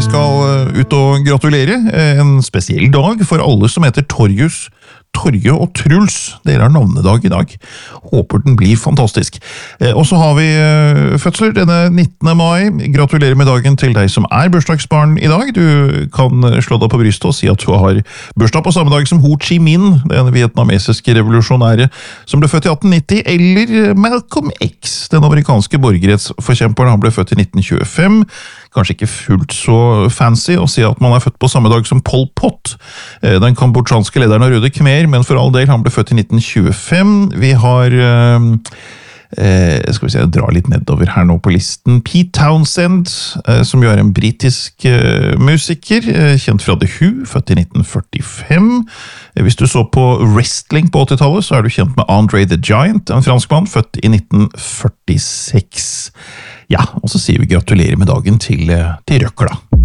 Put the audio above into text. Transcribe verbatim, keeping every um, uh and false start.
skal eh, ut og gratulere. Eh, En spesiell dag for alle som heter Torjus, Torje og Truls. Dere har navnedag i dag. Håper den blir fantastisk. Eh, Og så har vi eh, fødsler denne nittende mai. Gratulerer med dagen til deg som er bursdagsbarn i dag. Du kan slå deg på brystet og si at du har bursdag på samme dag som Ho Chi Minh, den vietnamesiske revolusjonære som ble født i atten nitti, eller Malcolm X, den amerikanske borgerrettsforkjemperen. Han ble født i nitten tjuefem. Kanskje ikke fullt så fancy å si at man er født på samme dag som Pol Pot, eh, den kambodsjanske lederen av Røde Khmer, men for all del, han ble født i nitten tjuefem. Vi har, eh, eh, skal vi se, jeg drar litt nedover her nå på listen, Pete Townsend, eh, som jo er en britisk eh, musiker, eh, kjent fra The Who, født i nitten førtifem. Eh, hvis du så på wrestling på åttitallet, så er du kjent med Andre the Giant, en franskmann, født i nitten førtiseks. Ja, og så sier vi gratulerer med dagen til, til Røkla.